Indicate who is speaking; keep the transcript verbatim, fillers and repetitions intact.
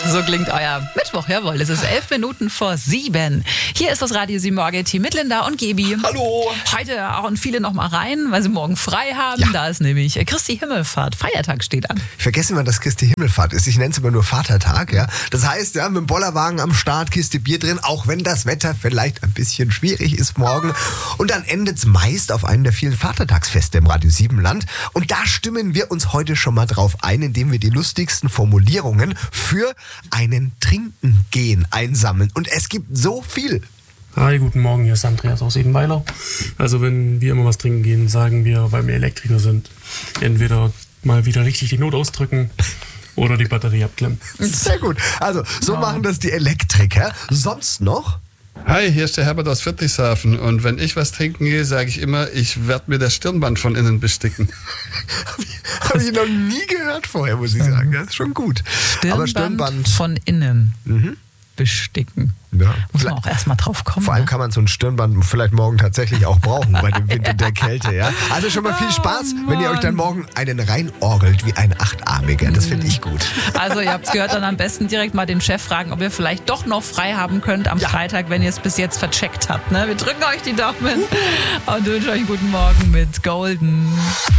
Speaker 1: So klingt euer Mittwoch, jawohl. Es ist elf Minuten vor sieben. Hier ist das Radio sieben Morgen-Team mit Linda und Gebi.
Speaker 2: Hallo.
Speaker 1: Heute hauen viele noch mal rein, weil sie morgen frei haben. Ja. Da ist nämlich Christi Himmelfahrt. Feiertag steht an.
Speaker 2: Ich vergesse immer, dass Christi Himmelfahrt ist. Ich nenne es immer nur Vatertag. Ja. Das heißt, ja, mit dem Bollerwagen am Start, Kiste Bier drin, auch wenn das Wetter vielleicht ein bisschen schwierig ist morgen. Und dann endet es meist auf einem der vielen Vatertagsfeste im Radio sieben Land. Und da stimmen wir uns heute schon mal drauf ein, indem wir die lustigsten Formulierungen für einen Trinken gehen einsammeln. Und es gibt so viel.
Speaker 3: Hi, guten Morgen, hier ist Andreas aus Edenweiler. Also wenn wir immer was trinken gehen, sagen wir, weil wir Elektriker sind, entweder mal wieder richtig die Not ausdrücken oder die Batterie abklemmen.
Speaker 2: Sehr gut. Also so ja. machen das die Elektriker. Sonst noch?
Speaker 4: Hi, hier ist der Herbert aus Friedrichshafen und wenn ich was trinken gehe, sage ich immer, ich werde mir das Stirnband von innen besticken.
Speaker 2: Habe ich noch nie gehört vorher, muss ich sagen. Das ist schon gut.
Speaker 1: Stirnband, Aber Stirnband von innen mhm. besticken.
Speaker 2: Ja.
Speaker 1: Muss man auch erstmal drauf kommen.
Speaker 2: Vor allem kann man so ein Stirnband vielleicht morgen tatsächlich auch brauchen bei dem Wind und der Kälte. Ja? Also schon mal viel Spaß, oh, wenn ihr euch dann morgen einen reinorgelt wie ein Achtarmiger. Das finde ich gut.
Speaker 1: Also ihr habt es gehört, dann am besten direkt mal den Chef fragen, ob ihr vielleicht doch noch frei haben könnt am ja. Freitag, wenn ihr es bis jetzt vercheckt habt. Ne? Wir drücken euch die Daumen und wünschen euch einen guten Morgen mit Golden.